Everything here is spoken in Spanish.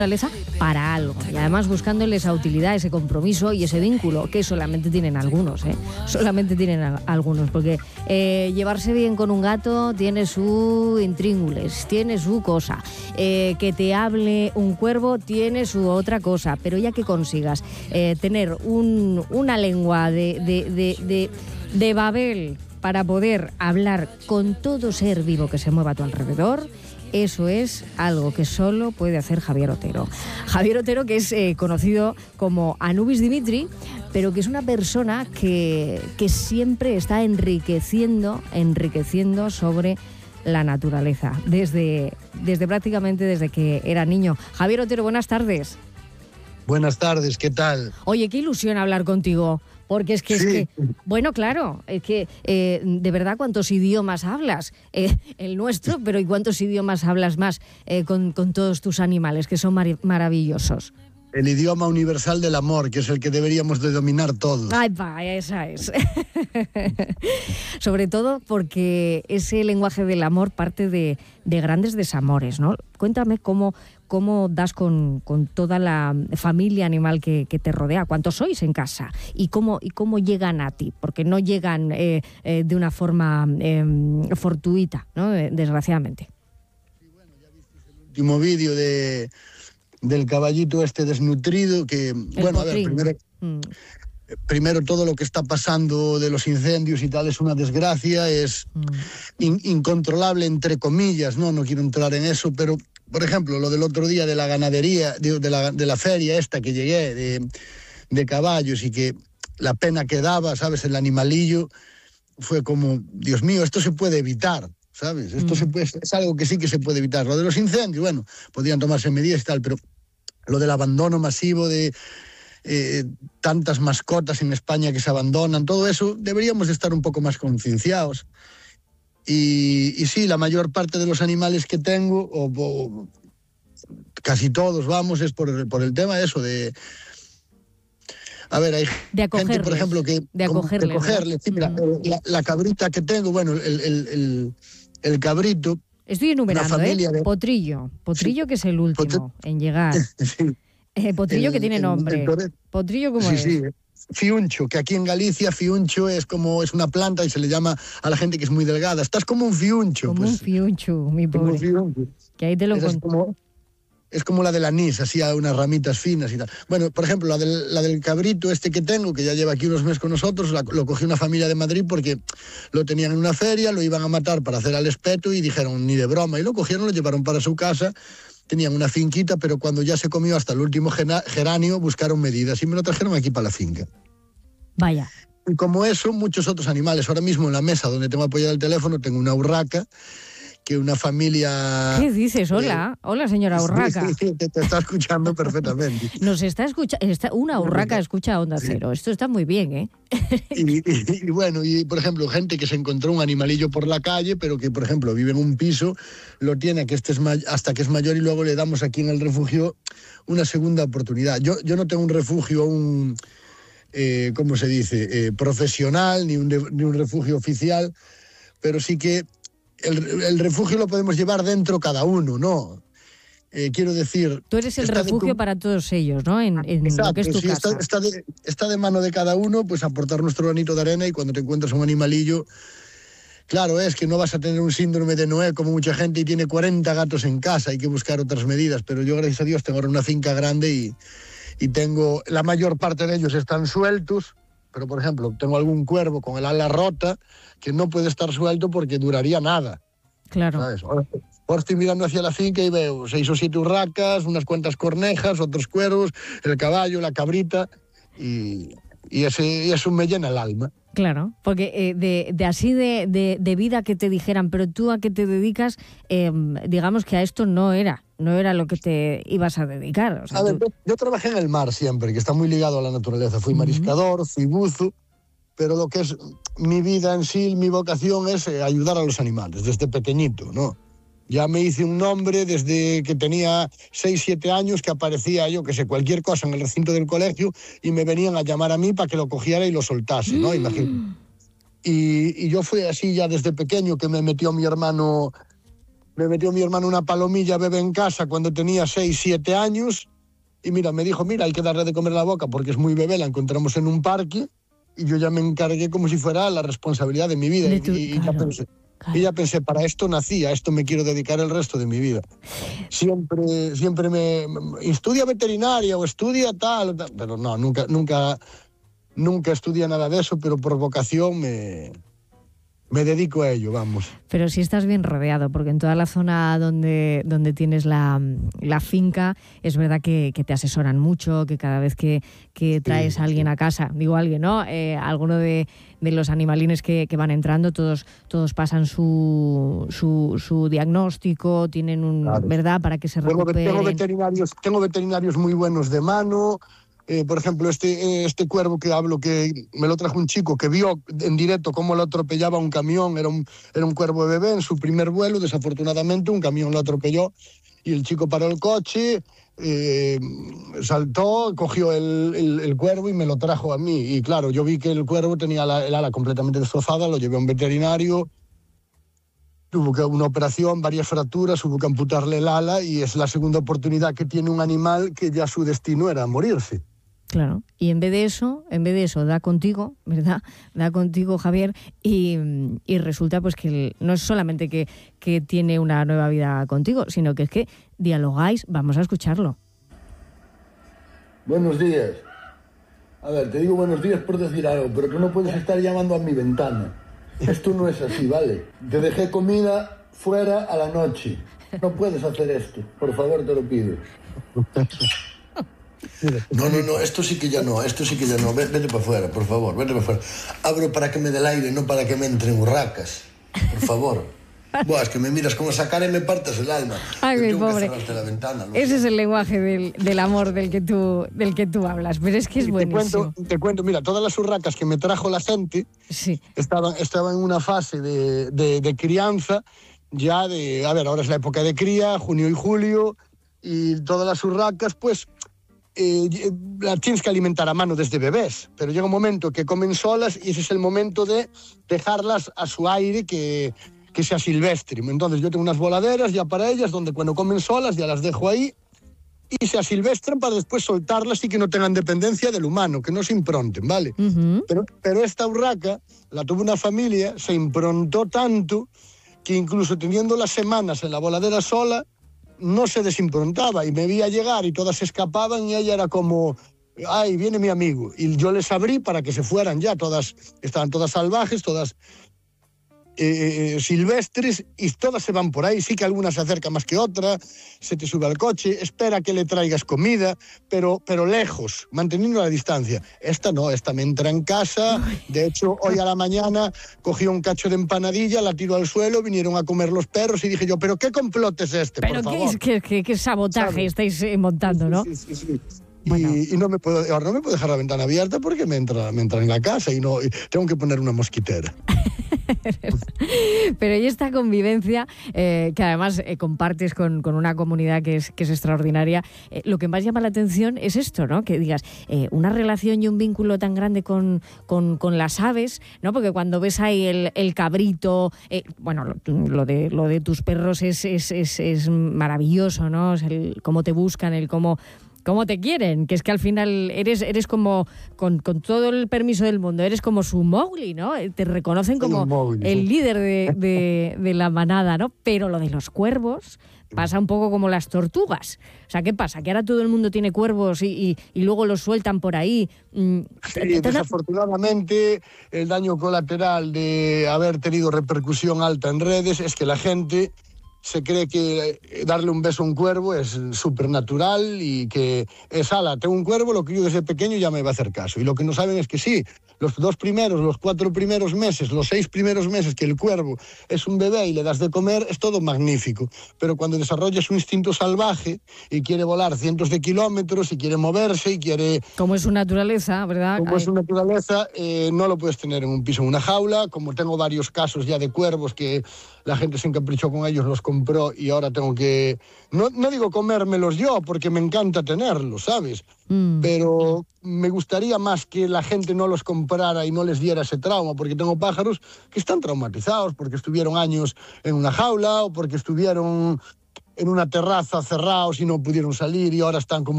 naturaleza para algo, y además buscándole esa utilidad, ese compromiso y ese vínculo que solamente tienen algunos, solamente tienen algunos, porque llevarse bien con un gato tiene su intríngulis, tiene su cosa, que te hable un cuervo tiene su otra cosa, pero ya que consigas tener una lengua de Babel para poder hablar con todo ser vivo que se mueva a tu alrededor, eso es algo que solo puede hacer Javier Otero. Javier Otero, que es conocido como Anubis Dimitri, pero que es una persona que siempre está enriqueciendo sobre la naturaleza, desde prácticamente desde que era niño. Javier Otero, buenas tardes. Buenas tardes, ¿qué tal? Oye, qué ilusión hablar contigo. Porque es que, bueno, claro, es que de verdad, ¿cuántos idiomas hablas? El nuestro, pero ¿y cuántos idiomas hablas más con todos tus animales, que son maravillosos? El idioma universal del amor, que es el que deberíamos de dominar todos. Ay, va, esa es. Sobre todo porque ese lenguaje del amor parte de grandes desamores, ¿no? Cuéntame cómo das con toda la familia animal que te rodea, cuántos sois en casa y cómo llegan a ti, porque no llegan de una forma fortuita, ¿no? Desgraciadamente. Sí, bueno, ya viste el último vídeo del caballito este desnutrido, que, bueno, a ver, primero todo lo que está pasando de los incendios y tal es una desgracia, es incontrolable, entre comillas, no quiero entrar en eso, pero por ejemplo, lo del otro día de la ganadería, de la feria esta que llegué, de caballos, y que la pena que daba, ¿sabes? El animalillo, fue como, Dios mío, esto se puede evitar, ¿sabes? Esto es algo que sí que se puede evitar. Lo de los incendios, bueno, podrían tomarse medidas y tal, pero lo del abandono masivo de tantas mascotas en España que se abandonan, todo eso, deberíamos de estar un poco más concienciados. Y sí, la mayor parte de los animales que tengo, o casi todos, vamos, es por el tema de eso, de... A ver, hay gente, por ejemplo, que... De acogerles. Sí, mira, la cabrita que tengo, bueno, el cabrito... Estoy enumerando, Potrillo, sí, que es el último en llegar. Sí. Potrillo que tiene nombre. Potrillo, ¿cómo es? Sí. Fiuncho, que aquí en Galicia fiuncho es una planta y se le llama a la gente que es muy delgada. Estás como un fiuncho. Como un fiuncho, mi pobre. Fiuncho. Que ahí te lo encuentro. Es como la del anís, así a unas ramitas finas y tal. Bueno, por ejemplo, la del cabrito este que tengo, que ya lleva aquí unos meses con nosotros, lo cogió una familia de Madrid porque lo tenían en una feria, lo iban a matar para hacer al espeto y dijeron, ni de broma, y lo cogieron, lo llevaron para su casa. Tenían una finquita, pero cuando ya se comió hasta el último geranio, buscaron medidas y me lo trajeron aquí para la finca. Vaya. Y como eso, muchos otros animales. Ahora mismo en la mesa donde tengo apoyado el teléfono tengo una urraca, que una familia... ¿Qué dices? Hola, señora urraca. Sí, te está escuchando perfectamente. Nos está escuchando, una urraca escucha Onda Cero. Esto está muy bien, ¿eh? Y bueno, y por ejemplo, gente que se encontró un animalillo por la calle, pero que, por ejemplo, vive en un piso, lo tiene hasta que es mayor y luego le damos aquí en el refugio una segunda oportunidad. Yo no tengo un refugio, ¿cómo se dice? Profesional, ni un refugio oficial, pero sí que el refugio lo podemos llevar dentro cada uno, ¿no? Quiero decir... Tú eres el refugio para todos ellos, ¿no? En exacto, lo que es tu casa. Está de mano de cada uno, pues aportar nuestro granito de arena, y cuando te encuentras un animalillo, claro, es que no vas a tener un síndrome de Noé como mucha gente y tiene 40 gatos en casa, hay que buscar otras medidas, pero yo, gracias a Dios, tengo ahora una finca grande y tengo, la mayor parte de ellos están sueltos, pero por ejemplo, tengo algún cuervo con el ala rota que no puede estar suelto porque duraría nada. Claro. ¿Sabes? Ahora estoy mirando hacia la finca y veo 6 o 7 urracas, unas cuantas cornejas, otros cuervos, el caballo, la cabrita, y eso me llena el alma. Claro, porque de vida que te dijeran, pero tú a qué te dedicas, digamos que a esto no era lo que te ibas a dedicar. O sea, a ver, yo trabajé en el mar siempre, que está muy ligado a la naturaleza. Fui mariscador, fui buzo, pero lo que es mi vida en sí, mi vocación es ayudar a los animales, desde pequeñito, ¿no? Ya me hice un nombre desde que tenía 6, 7 años, que aparecía, yo que sé, cualquier cosa en el recinto del colegio y me venían a llamar a mí para que lo cogiera y lo soltase, ¿no? Imagínate. Y yo fui así ya desde pequeño, que me metió mi hermano me metió mi hermano una palomilla bebé en casa cuando tenía 6, 7 años, y mira, me dijo, mira, hay que darle de comer la boca porque es muy bebé, la encontramos en un parque, y yo ya me encargué como si fuera la responsabilidad de mi vida. Ya pensé, para esto nací, a esto me quiero dedicar el resto de mi vida. Siempre me estudia veterinaria o estudia tal, pero no, nunca estudié nada de eso, pero por vocación me dedico a ello, vamos. Pero sí estás bien rodeado, porque en toda la zona donde tienes la finca, es verdad que te asesoran mucho, que cada vez que traes a alguien a casa, digo alguien, ¿no? Alguno de los animalines que van entrando, todos pasan su diagnóstico, tienen claro, ¿verdad? Para que se recuperen. Tengo veterinarios muy buenos de mano. Por ejemplo, este cuervo que hablo, que me lo trajo un chico que vio en directo cómo lo atropellaba un camión, era un cuervo bebé en su primer vuelo, desafortunadamente un camión lo atropelló y el chico paró el coche, saltó, cogió el cuervo y me lo trajo a mí. Y claro, yo vi que el cuervo tenía el ala completamente destrozada, lo llevé a un veterinario, tuvo que una operación, varias fracturas, hubo que amputarle el ala y es la segunda oportunidad que tiene un animal que ya su destino era morirse. Claro, y en vez de eso, da contigo, ¿verdad? Da contigo, Javier, y resulta pues que no es solamente que tiene una nueva vida contigo, sino que es que dialogáis. Vamos a escucharlo. Buenos días. A ver, te digo buenos días por decir algo, pero que no puedes estar llamando a mi ventana. Esto no es así, ¿vale? Te dejé comida fuera a la noche. No puedes hacer esto, por favor, te lo pido. No, esto sí que ya no, vete para afuera, por favor, vete para afuera. Abro para que me dé el aire, no para que me entren urracas, por favor. Buah, es que me miras con esa cara y me partes el alma. Ay, mi pobre. La ventana, ese es el lenguaje del amor del que tú hablas, pero es que es buenísimo. Te cuento, mira, todas las urracas que me trajo la gente sí. estaban en una fase de crianza, ya ahora es la época de cría, junio y julio, y todas las urracas, pues, las tienes que alimentar a mano desde bebés, pero llega un momento que comen solas y ese es el momento de dejarlas a su aire que sea silvestre. Entonces yo tengo unas voladeras ya para ellas donde cuando comen solas ya las dejo ahí y se asilvestran para después soltarlas y que no tengan dependencia del humano, que no se impronten, ¿vale? Uh-huh. Pero esta urraca la tuvo una familia, se improntó tanto que incluso teniendo las semanas en la voladera sola no se desimprontaba y me veía llegar y todas se escapaban y ella era como, ay, viene mi amigo. Y yo les abrí para que se fueran ya, estaban todas salvajes, todas silvestres y todas se van por ahí. Sí que alguna se acerca más que otra, se te sube al coche, espera que le traigas comida, pero lejos, manteniendo la distancia. Esta no, esta me entra en casa. De hecho, hoy a la mañana cogí un cacho de empanadilla, la tiró al suelo, vinieron a comer los perros y dije yo, ¿pero qué complot es este, por favor? ¿Qué sabotaje estáis montando, no? Sí. Bueno. Y no me puedo dejar la ventana abierta porque me entra en la casa y tengo que poner una mosquitera. Pero y esta convivencia que además compartes con una comunidad que es extraordinaria, lo que más llama la atención es esto, ¿no? Que digas, una relación y un vínculo tan grande con las aves, ¿no? Porque cuando ves ahí el cabrito, bueno, lo de tus perros es maravilloso, ¿no? Es cómo te buscan, cómo te quieren, que es que al final eres como, con todo el permiso del mundo, eres como su Mowgli, ¿no? Te reconocen como el líder de la manada, ¿no? Pero lo de los cuervos pasa un poco como las tortugas. O sea, ¿qué pasa? Que ahora todo el mundo tiene cuervos y luego los sueltan por ahí. Sí, desafortunadamente, el daño colateral de haber tenido repercusión alta en redes es que la gente se cree que darle un beso a un cuervo es súper natural y que es ala, tengo un cuervo, lo crío desde pequeño y ya me va a hacer caso. Y lo que no saben es que sí, los 2 primeros, los 4 primeros meses, los 6 primeros meses que el cuervo es un bebé y le das de comer, es todo magnífico. Pero cuando desarrolla su instinto salvaje y quiere volar cientos de kilómetros y quiere moverse y quiere... Como es su naturaleza, ¿verdad? Como es su naturaleza, no lo puedes tener en un piso, en una jaula. Como tengo varios casos ya de cuervos que la gente se encaprichó con ellos, los compró y ahora tengo que... No digo comérmelos yo, porque me encanta tenerlos, ¿sabes? Pero me gustaría más que la gente no los comprara y no les diera ese trauma, porque tengo pájaros que están traumatizados, porque estuvieron años en una jaula o porque estuvieron en una terraza cerrados y no pudieron salir y ahora están como